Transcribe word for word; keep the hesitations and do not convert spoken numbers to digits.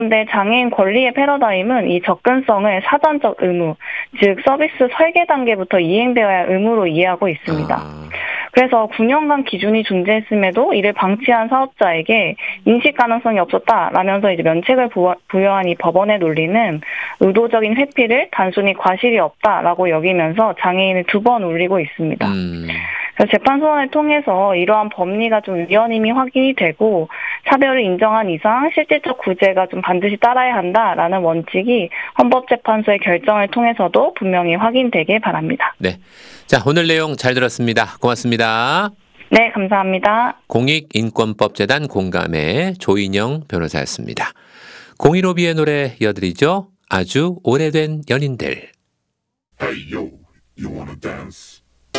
근데 장애인 권리의 패러다임은 이 접근성을 사전적 의무, 즉 서비스 설계 단계부터 이행되어야 할 의무로 이해하고 있습니다. 아. 그래서 구 년간 기준이 존재했음에도 이를 방치한 사업자에게 인식 가능성이 없었다라면서 이제 면책을 부여한 이 법원의 논리는 의도적인 회피를 단순히 과실이 없다라고 여기면서 장애인을 두 번 울리고 있습니다. 음. 그래서 재판 소원을 통해서 이러한 법리가 좀 위헌임이 확인이 되고 차별을 인정한 이상 실질적 구제가 좀 반드시 따라야 한다라는 원칙이 헌법재판소의 결정을 통해서도 분명히 확인되길 바랍니다. 네. 자, 오늘 내용 잘 들었습니다. 고맙습니다. 네, 감사합니다. 공익인권법재단 공감의 조인영 변호사였습니다. 공일오비의 노래 이어드리죠. 아주 오래된 연인들. Hey yo, you wanna dance?